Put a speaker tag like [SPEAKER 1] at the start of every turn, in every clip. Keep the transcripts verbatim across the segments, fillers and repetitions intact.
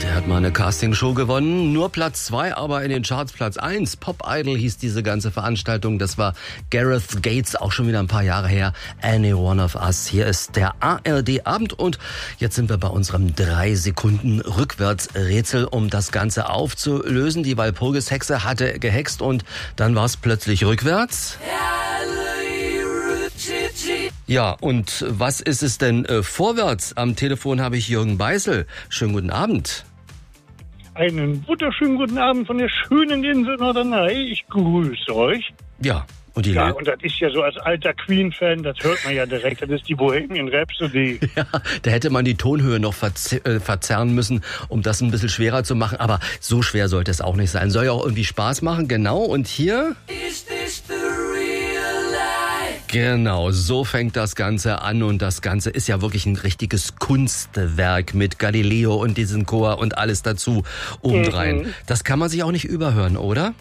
[SPEAKER 1] Der hat mal eine Castingshow gewonnen, nur Platz zwei, aber in den Charts Platz eins. Pop Idol hieß diese ganze Veranstaltung. Das war Gareth Gates, auch schon wieder ein paar Jahre her. Any One of Us. Hier ist der A R D-Abend und jetzt sind wir bei unserem drei Sekunden Rückwärtsrätsel, um das Ganze aufzulösen. Die Walpurgis-Hexe hatte gehext und dann war es plötzlich rückwärts. Ja, und was ist es denn äh, vorwärts? Am Telefon habe ich Jürgen Beißel. Schönen guten Abend.
[SPEAKER 2] Einen wunderschönen guten Abend von der schönen Insel Norderney. Ich grüße euch.
[SPEAKER 1] Ja, und die
[SPEAKER 2] Ja,
[SPEAKER 1] Le-
[SPEAKER 2] und das ist ja so als alter Queen-Fan, das hört man ja direkt, das ist die Bohemian Rhapsody.
[SPEAKER 1] Ja, da hätte man die Tonhöhe noch verz- äh, verzerren müssen, um das ein bisschen schwerer zu machen. Aber so schwer sollte es auch nicht sein. Soll ja auch irgendwie Spaß machen, genau. Und hier...
[SPEAKER 3] Is this the real life?
[SPEAKER 1] Genau, so fängt das Ganze an und das Ganze ist ja wirklich ein richtiges Kunstwerk mit Galileo und diesem Chor und alles dazu obendrein.
[SPEAKER 2] Mhm.
[SPEAKER 1] Das kann man sich auch nicht überhören, oder?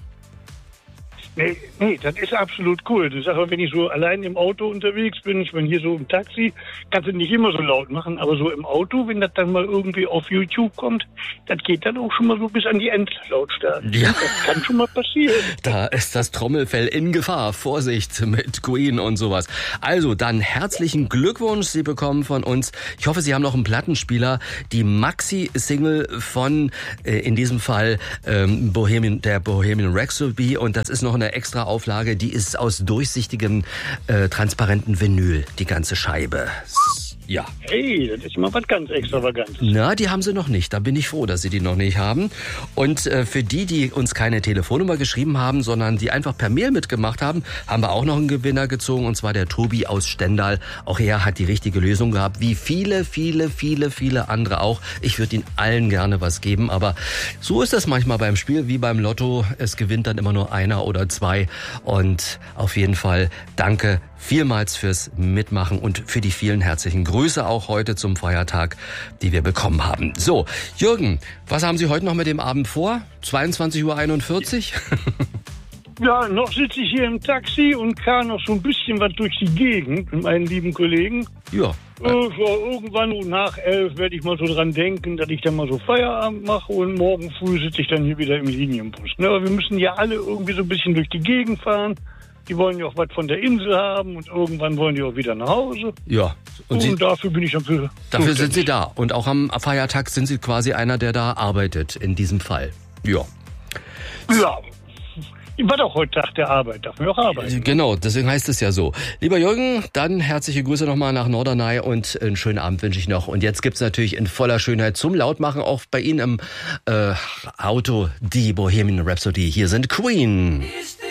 [SPEAKER 2] Nee, nee, das ist absolut cool. Du sagst, wenn ich so allein im Auto unterwegs bin, ich bin hier so im Taxi, kannst du nicht immer so laut machen, aber so im Auto, wenn das dann mal irgendwie auf YouTube kommt, das geht dann auch schon mal so bis an die Endlautstärke.
[SPEAKER 1] Ja.
[SPEAKER 2] Das kann schon mal passieren.
[SPEAKER 1] Da ist das Trommelfell in Gefahr. Vorsicht mit Queen und sowas. Also, dann herzlichen Glückwunsch. Sie bekommen von uns, ich hoffe, Sie haben noch einen Plattenspieler, die Maxi-Single von, äh, in diesem Fall, ähm, Bohemian, der Bohemian Rhapsody. Und das ist noch eine extra Auflage, die ist aus durchsichtigem, äh, transparenten Vinyl, die ganze Scheibe. Ja.
[SPEAKER 2] Hey, das ist mal was ganz Extravagantes.
[SPEAKER 1] Na, die haben sie noch nicht. Da bin ich froh, dass sie die noch nicht haben. Und äh, für die, die uns keine Telefonnummer geschrieben haben, sondern die einfach per Mail mitgemacht haben, haben wir auch noch einen Gewinner gezogen, und zwar der Tobi aus Stendal. Auch er hat die richtige Lösung gehabt, wie viele, viele, viele, viele andere auch. Ich würde ihnen allen gerne was geben, aber so ist das manchmal beim Spiel, wie beim Lotto. Es gewinnt dann immer nur einer oder zwei. Und auf jeden Fall danke vielmals fürs Mitmachen und für die vielen herzlichen Grüße auch heute zum Feiertag, die wir bekommen haben. So, Jürgen, was haben Sie heute noch mit dem Abend vor? zweiundzwanzig Uhr einundvierzig?
[SPEAKER 2] Ja, noch sitze ich hier im Taxi und kann noch so ein bisschen was durch die Gegend mit meinen lieben Kollegen.
[SPEAKER 1] Ja.
[SPEAKER 2] Äh, so irgendwann so nach elf werde ich mal so dran denken, dass ich dann mal so Feierabend mache und morgen früh sitze ich dann hier wieder im Linienbus. Ne, aber wir müssen ja alle irgendwie so ein bisschen durch die Gegend fahren. Die wollen ja auch was von der Insel haben und irgendwann wollen die auch wieder nach Hause.
[SPEAKER 1] Ja. Und,
[SPEAKER 2] Und,
[SPEAKER 1] Sie,
[SPEAKER 2] dafür bin ich dann für.
[SPEAKER 1] dafür sind Sie da. Und auch am Feiertag sind Sie quasi einer, der da arbeitet, in diesem Fall. Ja.
[SPEAKER 2] Ja. Ich war doch heute Tag der Arbeit, darf man auch arbeiten.
[SPEAKER 1] Genau, deswegen heißt es ja so. Lieber Jürgen, dann herzliche Grüße nochmal nach Norderney und einen schönen Abend wünsche ich noch. Und jetzt gibt's natürlich in voller Schönheit zum Lautmachen auch bei Ihnen im äh, Auto die Bohemian Rhapsody. Hier sind Queen.
[SPEAKER 3] Is